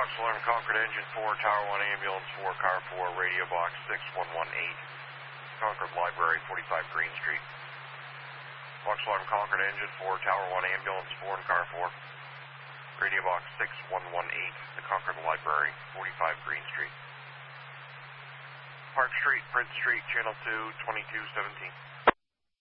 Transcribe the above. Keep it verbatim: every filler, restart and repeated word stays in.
eleven Concord Engine four, Tower one Ambulance four, Car four, Radio Box six one one eight, Concord Library, forty-five Green Street. Box eleven Concord Engine four, Tower one Ambulance four, and Car four, Radio Box six one one eight, the Concord Library, forty-five Green Street. Park Street, Prince Street, Channel two, twenty-two seventeen.